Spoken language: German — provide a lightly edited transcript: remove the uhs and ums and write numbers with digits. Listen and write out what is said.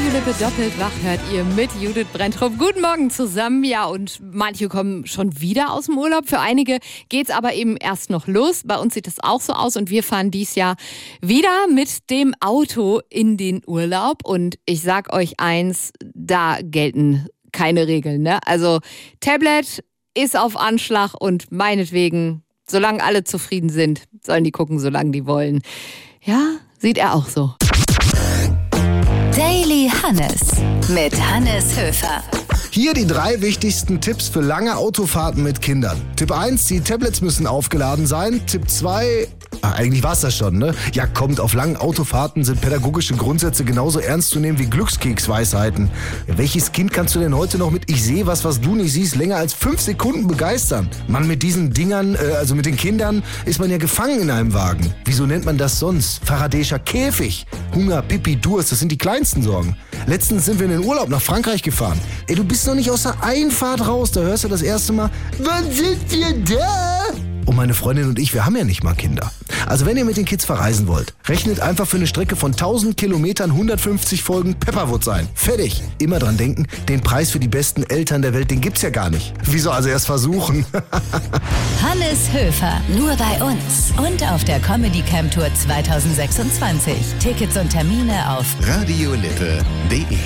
Radio Lippe doppelt wach hört ihr mit Judith Brenntrup. Guten Morgen zusammen. Ja, und manche kommen schon wieder aus dem Urlaub. Für einige geht's aber eben erst noch los. Bei uns sieht es auch so aus und wir fahren dies Jahr wieder mit dem Auto in den Urlaub. Und ich sag euch eins, da gelten keine Regeln, ne? Also Tablet ist auf Anschlag und meinetwegen, solange alle zufrieden sind, sollen die gucken, solange die wollen. Ja, sieht er auch so. Daily Hannes mit Hannes Höfer. Hier die 3 wichtigsten Tipps für lange Autofahrten mit Kindern. Tipp 1, die Tablets müssen aufgeladen sein. Tipp 2, eigentlich war's das schon, ne? Ja, kommt, auf langen Autofahrten sind pädagogische Grundsätze genauso ernst zu nehmen wie Glückskeksweisheiten. Ja, welches Kind kannst du denn heute noch mit Ich sehe was du nicht siehst, länger als 5 Sekunden begeistern? Mann, mit diesen Dingern, also mit den Kindern, ist man ja gefangen in einem Wagen. Wieso nennt man das sonst? Faradäischer Käfig. Hunger, Pipi, Durst, das sind die kleinsten Sorgen. Letztens sind wir in den Urlaub nach Frankreich gefahren. Ey, du bist noch nicht aus der Einfahrt raus, da hörst du das erste Mal, wann sind wir da? Und meine Freundin und ich, wir haben ja nicht mal Kinder. Also wenn ihr mit den Kids verreisen wollt, rechnet einfach für eine Strecke von 1000 Kilometern 150 Folgen Pepperwood ein. Fertig. Immer dran denken, den Preis für die besten Eltern der Welt, den gibt's ja gar nicht. Wieso also erst versuchen? Hannes Höfer, nur bei uns und auf der Comedy Camp Tour 2026. Tickets und Termine auf radiolippe.de